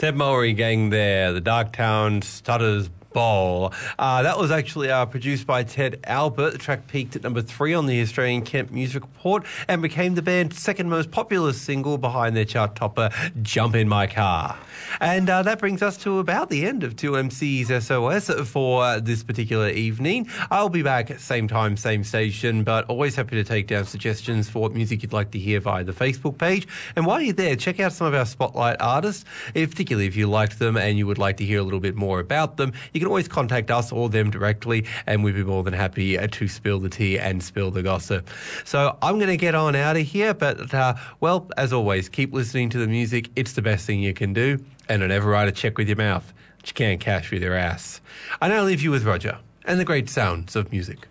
Ted Mulry gang there, the Darktown Stutters Bowl. That was actually produced by Ted Albert. The track peaked at number 3 on the Australian Kent Music Report and became the band's second most popular single behind their chart topper, Jump in My Car. And that brings us to about the end of 2MC's SOS for this particular evening. I'll be back same time, same station, but always happy to take down suggestions for what music you'd like to hear via the Facebook page. And while you're there, check out some of our Spotlight artists, particularly if you liked them and you would like to hear a little bit more about them. You can always contact us or them directly, and we'd be more than happy to spill the tea and spill the gossip. So I'm going to get on out of here, but, well, as always, keep listening to the music. It's the best thing you can do. And don't ever write a check with your mouth, but you can't cash with your ass. I now leave you with Roger and the great sounds of music.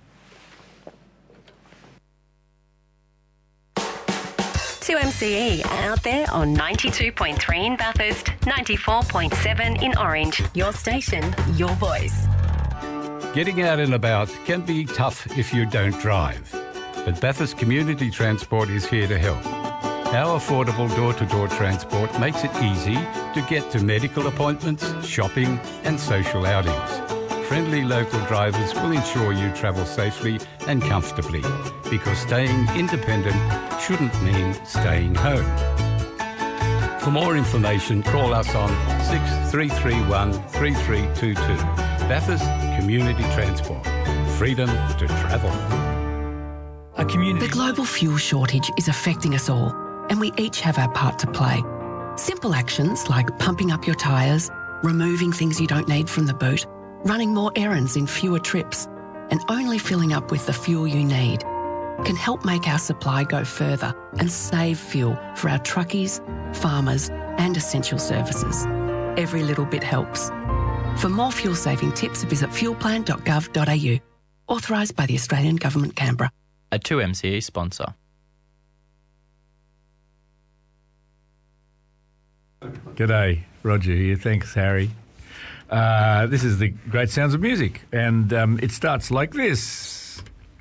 2MCE out there on 92.3 in Bathurst, 94.7 in Orange. Your station, your voice. Getting out and about can be tough if you don't drive, but Bathurst Community Transport is here to help. Our affordable door-to-door transport makes it easy to get to medical appointments, shopping and social outings. Friendly local drivers will ensure you travel safely and comfortably, because staying independent shouldn't mean staying home. For more information, call us on 6331 3322. Bathurst Community Transport. Freedom to travel. The global fuel shortage is affecting us all, and we each have our part to play. Simple actions like pumping up your tyres, removing things you don't need from the boot, running more errands in fewer trips, and only filling up with the fuel you need can help make our supply go further and save fuel for our truckies, farmers and essential services. Every little bit helps. For more fuel-saving tips, visit fuelplan.gov.au. Authorised by the Australian Government, Canberra. A 2MCE sponsor. G'day, Roger here. Thanks, Harry. This is the Great Sounds of Music, and it starts like this.